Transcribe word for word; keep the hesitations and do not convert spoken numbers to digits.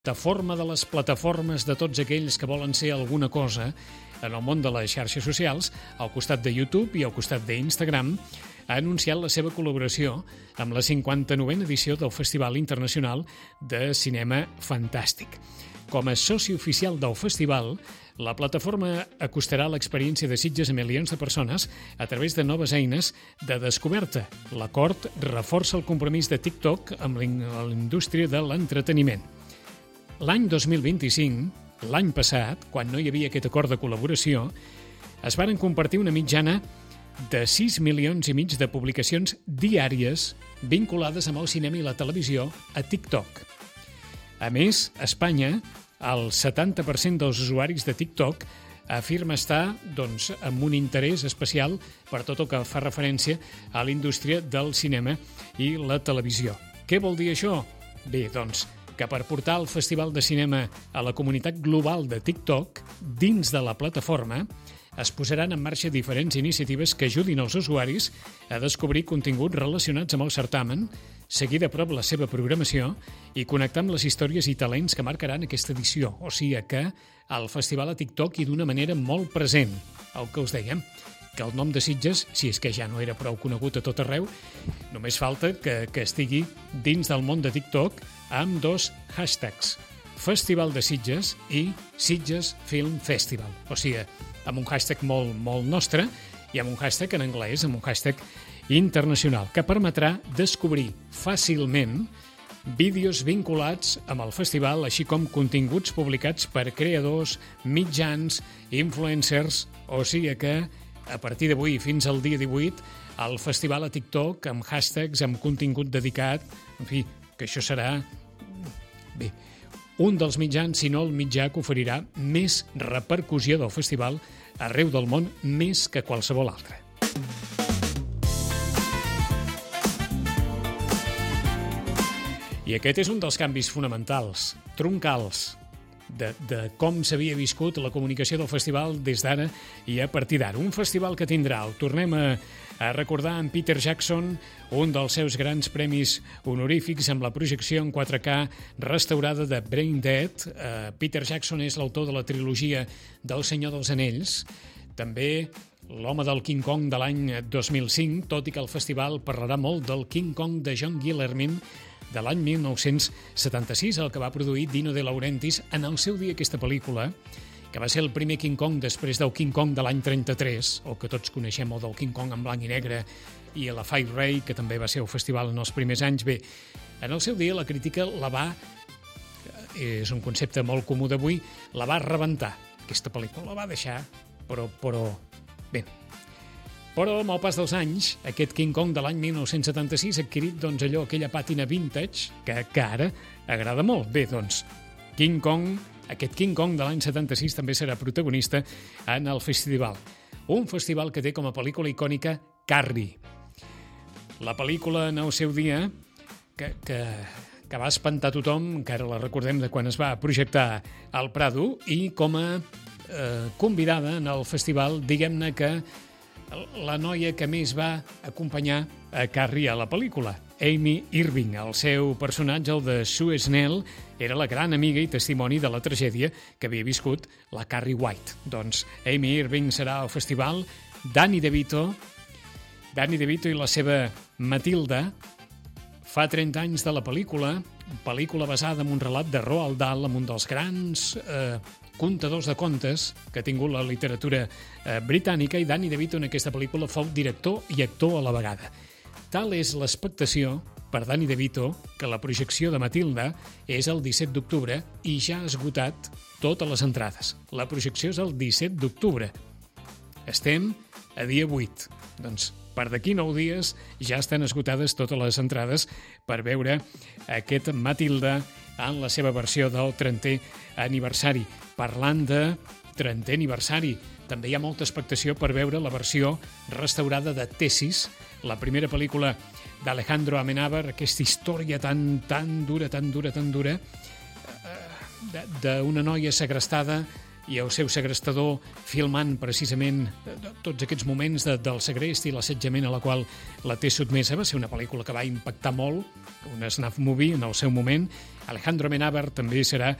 plataforma de les plataformes de tots aquells que volen ser alguna cosa en el món de les xarxes socials, al costat de YouTube i al costat d'Instagram, ha anunciat la seva col·laboració amb la cinquanta-novena edició del Festival Internacional de Cinema Fantàstic. Com a soci oficial del festival, la plataforma acostarà l'experiència de Sitges a milions de persones a través de noves eines de descoberta. L'acord reforça el compromís de TikTok amb la indústria de l'entreteniment. L'any dos mil vint-i-cinc, l'any passat, quan no hi havia aquest acord de col·laboració, es varen compartir una mitjana de sis milions i mig de publicacions diàries vinculades amb el cinema i la televisió a TikTok. A més, a Espanya, el setanta per cent dels usuaris de TikTok afirma estar doncs, amb un interès especial per tot el que fa referència a la indústria del cinema i la televisió. Què vol dir això? Bé, doncs, que per portar el Festival de Cinema a la comunitat global de TikTok, dins de la plataforma, es posaran en marxa diferents iniciatives que ajudin els usuaris a descobrir continguts relacionats amb el certamen, seguir de prop la seva programació i connectar amb les històries i talents que marcaran aquesta edició. O sigui que el festival a TikTok hi d'una manera molt present. El que us dèiem, que el nom de Sitges, si és que ja no era prou conegut a tot arreu, només falta que, que estigui dins del món de TikTok amb dos hashtags, Festival de Sitges i Sitges Film Festival. O sigui, amb un hashtag molt, molt nostre i amb un hashtag en anglès, amb un hashtag internacional, que permetrà descobrir fàcilment vídeos vinculats amb el festival, així com continguts publicats per creadors, mitjans, influencers, o sigui que a partir d'avui fins al dia divuit, el festival a TikTok amb hashtags, amb contingut dedicat, en fi, que això serà, bé, un dels mitjans, si no el mitjà que oferirà més repercussió del festival arreu del món, més que qualsevol altre. I aquest és un dels canvis fonamentals, troncals, de, de com s'havia viscut la comunicació del festival des d'ara i a partir d'ara. Un festival que tindrà, el tornem a, a recordar en Peter Jackson, un dels seus grans premis honorífics amb la projecció en quatre K restaurada de Brain Dead. Uh, Peter Jackson és l'autor de la trilogia del Senyor dels Anells, també l'home del King Kong de l'any dos mil cinc, tot i que el festival parlarà molt del King Kong de John Guillermin de l'any mil nou-cents setanta-sis, el que va produir Dino De Laurentiis en el seu dia aquesta pel·lícula, que va ser el primer King Kong després del King Kong de l'any trenta-tres, o que tots coneixem, el del King Kong en blanc i negre, i la Fire Ray, que també va ser al festival en els primers anys. Bé, en el seu dia la crítica la va, és un concepte molt comú d'avui, la va rebentar. Aquesta pel·lícula la va deixar, però, però, bé. Però, amb el pas dels anys, aquest King Kong de l'any mil nou-cents setanta-sis ha adquirit doncs, allò, aquella pàtina vintage que, que ara agrada molt. Bé, doncs, King Kong, aquest King Kong de l'any setanta-sis també serà protagonista en el festival. Un festival que té com a pel·lícula icònica Carrie. La pel·lícula en el seu dia que, que, que va espantar tothom, que ara la recordem de quan es va projectar al Prado, i com a eh, convidada en el festival, diguem-ne que la noia que més va acompanyar a Carrie a la pel·lícula, Amy Irving. El seu personatge, el de Sue Snell, era la gran amiga i testimoni de la tragèdia que havia viscut la Carrie White. Doncs Amy Irving serà al festival, Danny DeVito, Danny DeVito i la seva Matilda, fa trenta anys de la pel·lícula, pel·lícula basada en un relat de Roald Dahl, amb un dels grans eh, contadors de contes que ha tingut la literatura eh, britànica, i Danny DeVito en aquesta pel·lícula fou director i actor a la vegada. Tal és l'expectació per Danny DeVito que la projecció de Matilda és el disset d'octubre i ja ha esgotat totes les entrades. La projecció és el disset d'octubre. Estem a dia vuit. Doncs per d'aquí nou dies ja estan esgotades totes les entrades per veure aquest Matilda en la seva versió del trentè aniversari. Parlant de trentè aniversari, també hi ha molta expectació per veure la versió restaurada de Tesis, la primera pel·lícula d'Alejandro Amenábar, aquesta història tan, tan dura, tan dura, tan dura, d'una noia segrestada i el seu segrestador filmant precisament tots aquests moments de, del segrest i l'assetjament a la qual la té sotmesa. Va ser una pel·lícula que va impactar molt, una snuff movie en el seu moment. Alejandro Amenábar també serà